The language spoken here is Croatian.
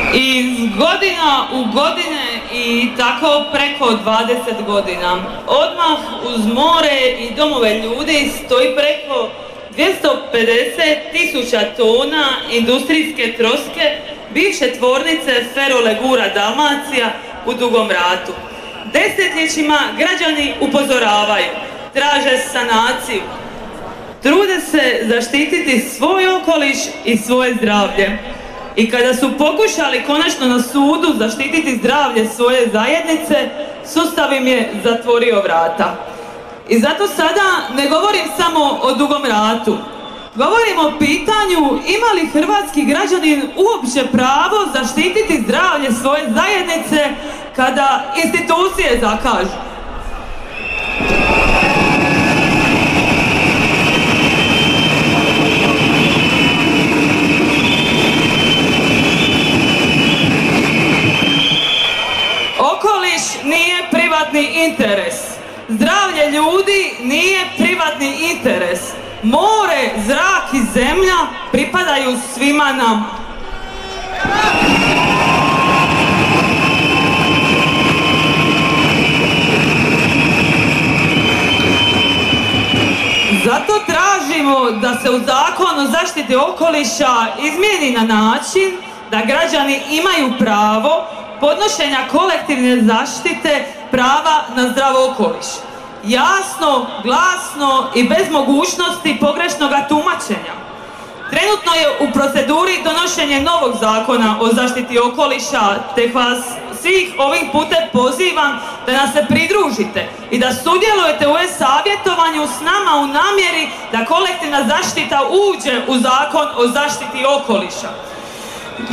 Iz godina u godine i tako preko 20 godina. Odmah uz more i domove ljudi stoji preko 250.000 tona industrijske troske bivše tvornice Ferolegura Dalmacija u Dugom Ratu. Desetljećima građani upozoravaju, traže sanaciju, trude se zaštititi svoj okoliš i svoje zdravlje. I kada su pokušali konačno na sudu zaštititi zdravlje svoje zajednice, sustav im je zatvorio vrata. I zato sada ne govorim samo o Dugom Ratu. Govorim o pitanju ima li hrvatski građanin uopće pravo zaštititi zdravlje svoje zajednice kada institucije zakažu. Okoliš nije privatni interes. Zdravlje ljudi nije privatni interes. More, zrak i zemlja pripadaju svima nama. Zato tražimo da se u Zakon o zaštiti okoliša izmijeni na način da građani imaju pravo podnošenja kolektivne zaštite prava na zdrav okoliš. Jasno, glasno i bez mogućnosti pogrešnog tumačenja. Trenutno je u proceduri donošenje novog zakona o zaštiti okoliša, te vas svih ovim putem pozivam da nas se pridružite i da sudjelujete u e-savjetovanju s nama u namjeri da kolektivna zaštita uđe u Zakon o zaštiti okoliša.